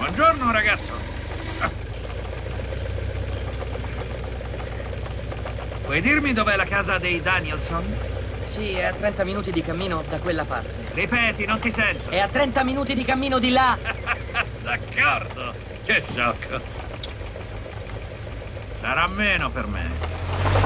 Buongiorno, ragazzo. Puoi dirmi dov'è la casa dei Danielson? Sì, è a 30 minuti di cammino da quella parte. Ripeti, non ti sento. È a 30 minuti di cammino di là. D'accordo. Che sciocco. Sarà meno per me.